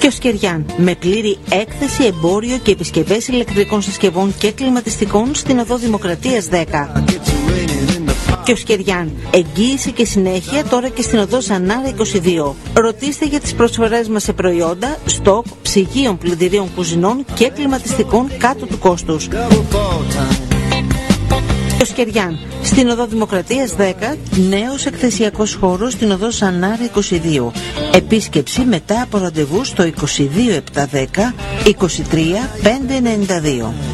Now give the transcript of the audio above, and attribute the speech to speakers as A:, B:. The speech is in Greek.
A: ο Σκεριάν, με πλήρη έκθεση, εμπόριο και επισκευές ηλεκτρικών συσκευών και κλιματιστικών στην οδό Δημοκρατίας 10. Και ο Σκεριάν, εγγύηση και συνέχεια τώρα και στην οδό Ζανάρα 22. Ρωτήστε για τις προσφορές μας σε προϊόντα, στοκ, ψυγείων, πλυντηρίων, κουζινών και κλιματιστικών κάτω του κόστους. Και ο Σκεριάν, στην οδό Δημοκρατίας 10, νέος εκθεσιακός χώρος στην οδό Ζανάρα 22. Επίσκεψη μετά από ραντεβού στο 22 710 23 592.